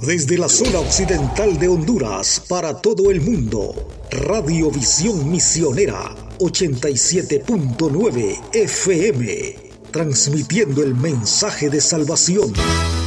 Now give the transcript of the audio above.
Desde la zona occidental de Honduras para todo el mundo, Radiovisión Misionera 87.9 FM, transmitiendo el mensaje de salvación.